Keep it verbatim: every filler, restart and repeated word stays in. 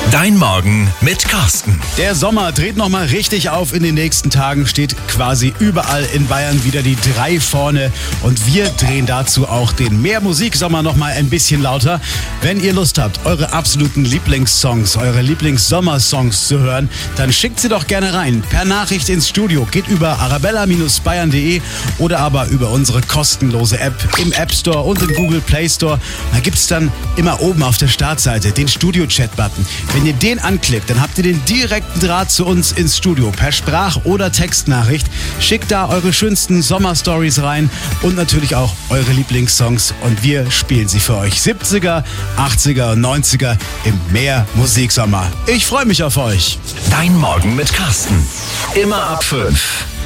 Dein Morgen mit Carsten. Der Sommer dreht nochmal richtig auf in den nächsten Tagen, steht quasi überall in Bayern wieder die drei vorne und wir drehen dazu auch den Mehr Musik Sommer nochmal ein bisschen lauter. Wenn ihr Lust habt, eure absoluten Lieblingssongs, eure Lieblings-Sommersongs zu hören, dann schickt sie doch gerne rein per Nachricht ins Studio. Geht über arabella Bindestrich bayern punkt de oder aber über unsere kostenlose App im App Store und im Google Play Store. Da gibt es dann immer oben auf der Startseite den Studio-Chat-Button. Wenn ihr den anklickt, dann habt ihr den direkten Draht zu uns ins Studio per Sprach- oder Textnachricht. Schickt da eure schönsten Sommerstories rein und natürlich auch eure Lieblingssongs und wir spielen sie für euch. siebziger, achtziger und neunziger im Mehr Musiksommer. Ich freue mich auf euch. Dein Morgen mit Carsten. Immer ab fünf.